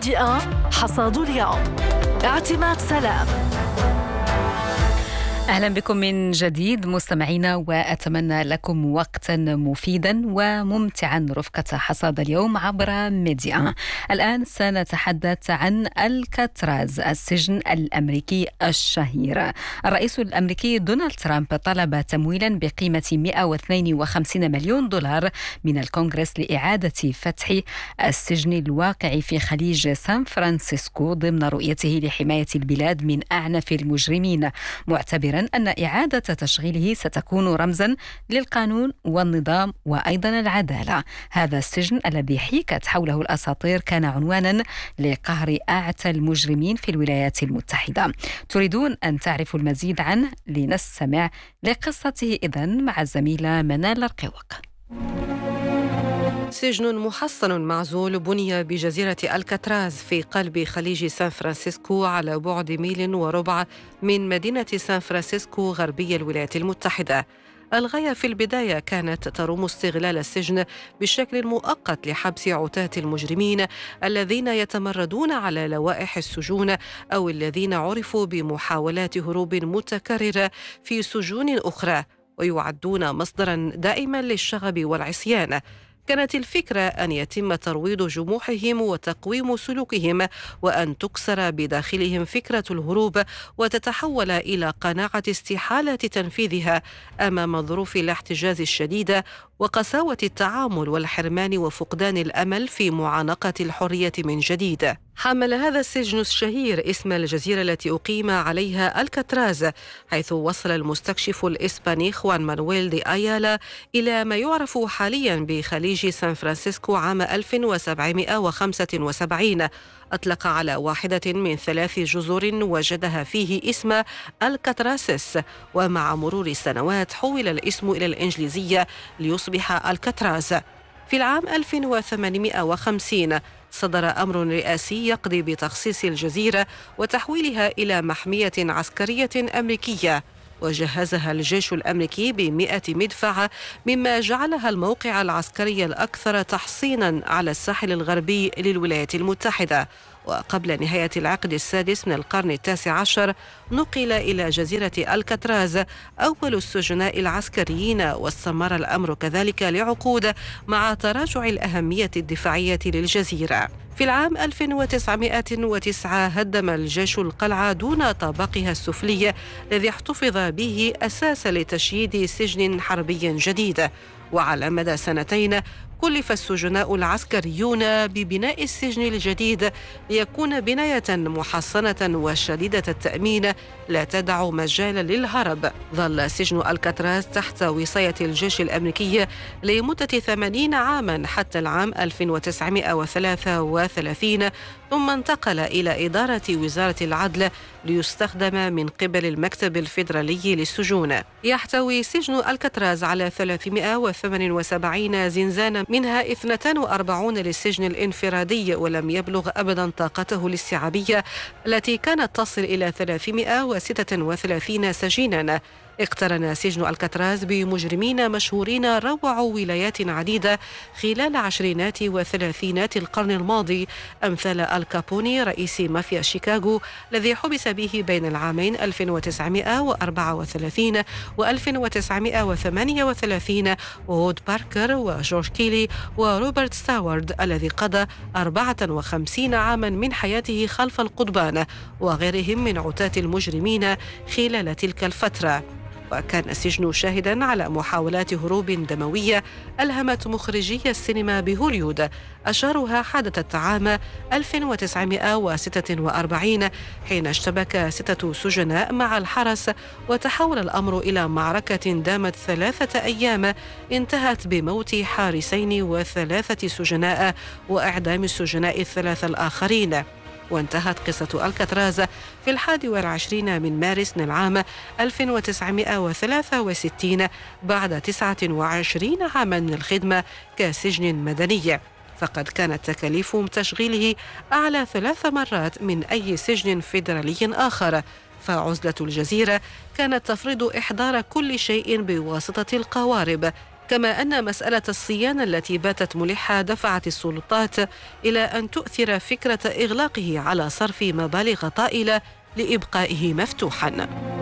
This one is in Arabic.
ميديا حصاد اليوم. اعتماد سلام. أهلا بكم من جديد مستمعينا، وأتمنى لكم وقتا مفيدا وممتعا رفقة حصاد اليوم عبر ميديا. الآن سنتحدث عن الكاتراز، السجن الأمريكي الشهير. الرئيس الأمريكي دونالد ترامب طلب تمويلا بقيمة 152 مليون دولار من الكونغرس لإعادة فتح السجن الواقع في خليج سان فرانسيسكو ضمن رؤيته لحماية البلاد من أعنف المجرمين، معتبرا أن إعادة تشغيله ستكون رمزا للقانون والنظام وأيضا العدالة. هذا السجن الذي حيكت حوله الأساطير كان عنوانا لقهر أعتى المجرمين في الولايات المتحدة. تريدون أن تعرفوا المزيد عنه؟ لنستمع لقصته إذن مع الزميلة منال الرقوق. سجن محصن معزول بني بجزيرة الكاتراز في قلب خليج سان فرانسيسكو على بعد 1.25 ميل من مدينة سان فرانسيسكو غربي الولايات المتحدة. الغاية في البداية كانت ترم استغلال السجن بشكل مؤقت لحبس عتاة المجرمين الذين يتمردون على لوائح السجون أو الذين عرفوا بمحاولات هروب متكررة في سجون أخرى ويعدون مصدرا دائما للشغب والعصيان. كانت الفكرة أن يتم ترويض جموحهم وتقويم سلوكهم، وأن تكسر بداخلهم فكرة الهروب وتتحول إلى قناعة استحالة تنفيذها أمام ظروف الاحتجاز الشديدة وقساوة التعامل والحرمان وفقدان الأمل في معانقة الحرية من جديد. حمل هذا السجن الشهير اسم الجزيرة التي أقيم عليها الكاتراز، حيث وصل المستكشف الإسباني خوان مانويل دي آيالا إلى ما يعرف حاليا بخليج سان فرانسيسكو عام 1775. أطلق على واحدة من 3 جزر وجدها فيه اسم الكاتراسيس، ومع مرور السنوات حول الاسم إلى الإنجليزية ليصبح الكاتراز. في العام 1850 صدر أمر رئاسي يقضي بتخصيص الجزيرة وتحويلها إلى محمية عسكرية أمريكية، وجهزها الجيش الأمريكي ب100 مدفع، مما جعلها الموقع العسكري الأكثر تحصينا على الساحل الغربي للولايات المتحدة. وقبل نهاية العقد السادس من القرن التاسع عشر نقل إلى جزيرة الكاتراز أول السجناء العسكريين، واستمر الأمر كذلك لعقود مع تراجع الأهمية الدفاعية للجزيرة. في العام 1909 هدم الجيش القلعة دون طابقها السفلي الذي احتفظ به أساسا لتشييد سجن حربي جديد. وعلى مدى 2 كلف السجناء العسكريون ببناء السجن الجديد ليكون بناية محصنة وشديدة التأمين لا تدع مجالا للهرب. ظل سجن الكاتراز تحت وصاية الجيش الأمريكي لمدة 80 عاما حتى العام 1933، ثم انتقل إلى إدارة وزارة العدل ليستخدم من قبل المكتب الفيدرالي للسجون. يحتوي سجن الكاتراز على 378 زنزانا، منها 42 للسجن الانفرادي، ولم يبلغ أبدا طاقته الاستيعابية التي كانت تصل إلى 336 سجينا. اقترن سجن الكاتراز بمجرمين مشهورين روعوا ولايات عديدة خلال عشرينات وثلاثينات القرن الماضي، أمثال الكابوني رئيس مافيا شيكاغو الذي حبس به بين العامين 1934 و 1938، وود باركر وجورج كيلي وروبرت ستاوارد الذي قضى 54 عاما من حياته خلف القضبان، وغيرهم من عتاة المجرمين خلال تلك الفترة. وكان السجن شاهدا على محاولات هروب دموية ألهمت مخرجي السينما بهوليود، أشهرها حدثت عام 1946 حين اشتبك 6 سجناء مع الحرس، وتحول الأمر إلى معركة دامت 3 أيام انتهت بموت حارسين و3 سجناء وإعدام السجناء ال3 الآخرين. وانتهت قصة الكاتراز في 21 من مارس من العام 1963 بعد 29 عاما من الخدمة كسجن مدني، فقد كانت تكاليف تشغيله أعلى 3 مرات من أي سجن فيدرالي آخر. فعزلة الجزيرة كانت تفرض إحضار كل شيء بواسطة القوارب، كما أن مسألة الصيانة التي باتت ملحة دفعت السلطات إلى أن تؤثر فكرة إغلاقه على صرف مبالغ طائلة لإبقائه مفتوحاً.